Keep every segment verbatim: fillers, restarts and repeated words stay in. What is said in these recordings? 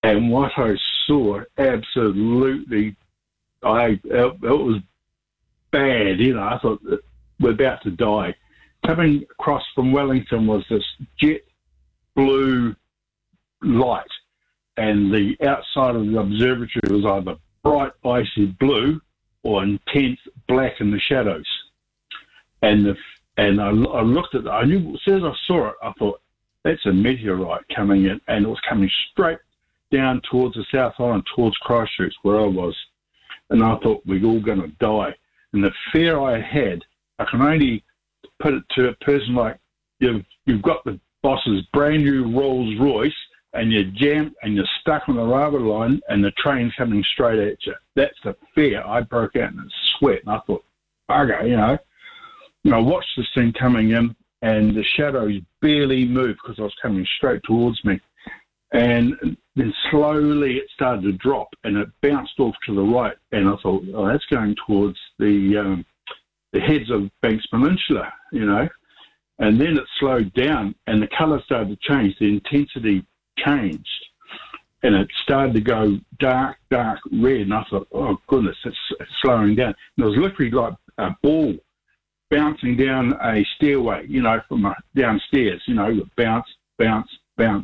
And what I saw, absolutely, I it, it was bad. You know, I thought that we're about to die. Coming across from Wellington was this jet blue light, and the outside of the observatory was either bright icy blue or intense black in the shadows. And the and I, I looked at it. I knew as soon as I saw it, I thought that's a meteorite coming in, and it was coming straight down towards the South Island, towards Christchurch, where I was. And I thought we're all going to die. And the fear I had, I can only put it to a person like, you've, you've got the boss's brand new Rolls Royce, and you're jammed and you're stuck on the railway line, and the train's coming straight at you. That's the fear. I broke out in a sweat, and I thought, bugger, you know. You know, I watched this thing coming in, and the shadows barely moved because I was coming straight towards me. And then slowly it started to drop, and it bounced off to the right. And I thought, oh, that's going towards the um, the heads of Banks Peninsula, you know. And then it slowed down, and the colour started to change. The intensity changed, and it started to go dark, dark red. And I thought, oh, goodness, it's, it's slowing down. And it was literally like a ball bouncing down a stairway, you know, from a, downstairs, you know, bounce, bounce, bounce.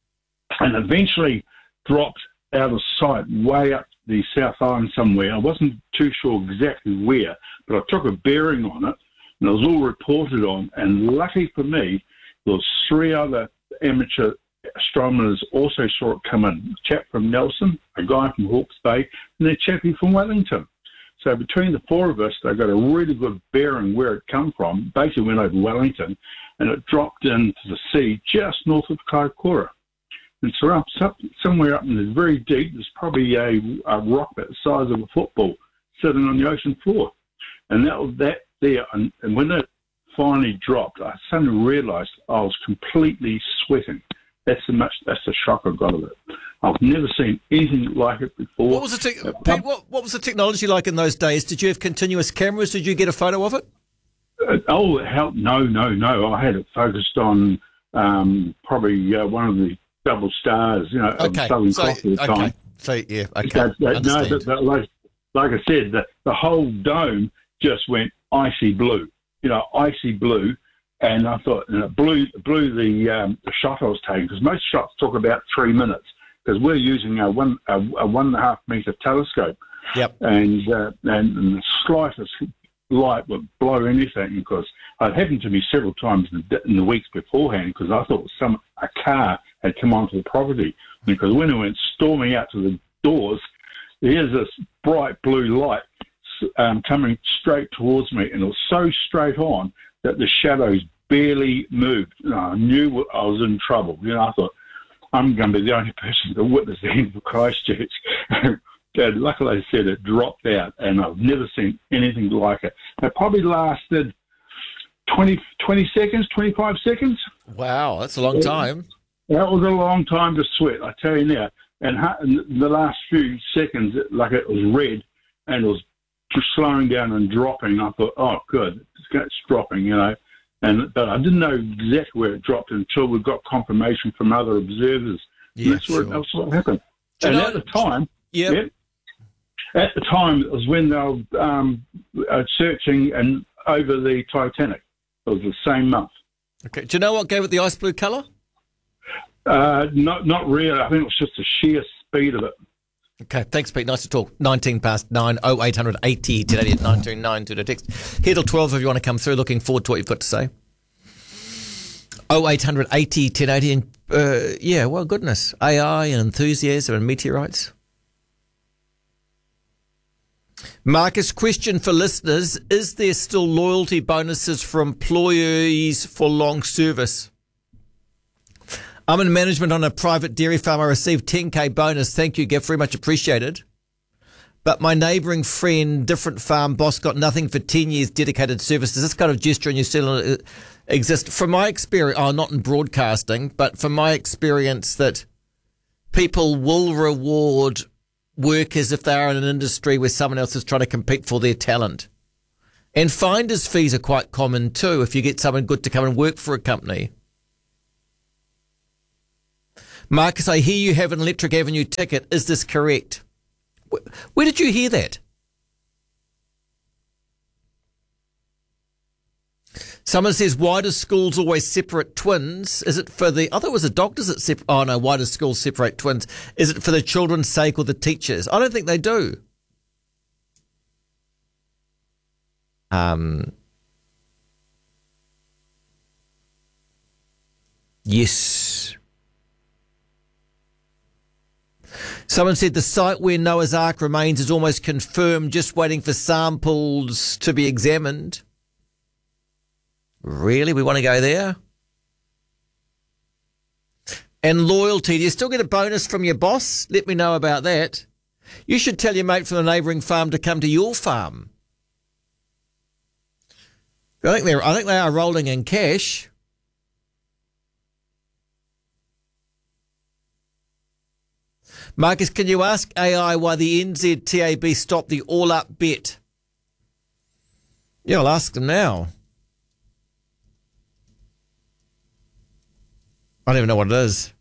And eventually dropped out of sight way up the South Island somewhere. I wasn't too sure exactly where, but I took a bearing on it, and it was all reported on. And lucky for me, there was three other amateur astronomers also saw it come in. A chap from Nelson, a guy from Hawke's Bay, and a chappie from Wellington. So between the four of us, they got a really good bearing where it come from. Basically went over Wellington, and it dropped into the sea just north of Kaikoura. And so up, somewhere up in the very deep, there's probably a, a rock about the size of a football sitting on the ocean floor. And that was that there. And, and when it finally dropped, I suddenly realised I was completely sweating. That's the much. That's the shock I got of it. I've never seen anything like it before. What was the te- uh, Pete, what, what was the technology like in those days? Did you have continuous cameras? Did you get a photo of it? Uh, oh, hell, no, no, no. I had it focused on um, probably uh, one of the double stars, you know, okay. of Southern so, Cross at the okay. time. So, yeah, okay. So, uh, no, Understand. but, but like, like I said, the, the whole dome just went icy blue, you know, icy blue. And I thought, and it blew, blew the, um, the shot I was taking, because most shots took about three minutes, because we're using a one, a, a one and a half metre telescope. Yep. And, uh, and, and the slightest light would blow anything, because it happened to me several times in the, in the weeks beforehand, because I thought some a car had come onto the property, because when it went storming out to the doors, here's this bright blue light um, coming straight towards me, and it was so straight on that the shadows barely moved. You know, I knew I was in trouble. You know, I thought, I'm going to be the only person to witness the end of Christchurch. And luckily, I said it dropped out, and I've never seen anything like it. It probably lasted twenty, twenty seconds, twenty-five seconds. Wow, that's a long time. That was a long time to sweat, I tell you now. And in the last few seconds, it, like it was red, and it was slowing down and dropping. I thought, oh, good, it's, it's dropping, you know. And but I didn't know exactly where it dropped until we got confirmation from other observers. Yeah, that's, sure. what, that's what happened. Do and you know, at the time, yep. yeah, at the time, it was when they were um, uh, searching and over the Titanic. It was the same month. Okay. Do you know what gave it the ice blue colour? Uh, not not really. I think it was just the sheer speed of it. Okay, thanks, Pete. Nice to talk. nineteen past nine, oh eight hundred eighty, ten eighty at nine two nine to the text. Here till twelve if you want to come through. Looking forward to what you've got to say. oh eight hundred eighty, ten eighty. And, uh, yeah, well, goodness. A I and enthusiasm and meteorites. Marcus, question for listeners. Is there still loyalty bonuses for employees for long service? I'm in management on a private dairy farm. I received ten K bonus. Thank you, Gift. Very much appreciated. But my neighbouring friend, different farm boss, got nothing for ten years dedicated service. Does this kind of gesture in New Zealand exist? From my experience, oh, not in broadcasting, but from my experience that people will reward workers if they are in an industry where someone else is trying to compete for their talent. And finder's fees are quite common too if you get someone good to come and work for a company. Marcus, I hear you have an Electric Avenue ticket. Is this correct? Where did you hear that? Someone says, why do schools always separate twins? Is it for the... I thought it was the doctors that separate... Oh, no, why do schools separate twins? Is it for the children's sake or the teachers? I don't think they do. Um... Yes. Someone said the site where Noah's Ark remains is almost confirmed, just waiting for samples to be examined. Really? We want to go there? And loyalty. Do you still get a bonus from your boss? Let me know about that. You should tell your mate from the neighbouring farm to come to your farm. I think they're, I think they are rolling in cash. Marcus, can you ask A I why the N Z T A B stopped the all-up bet? Yeah, I'll ask them now. I don't even know what it is.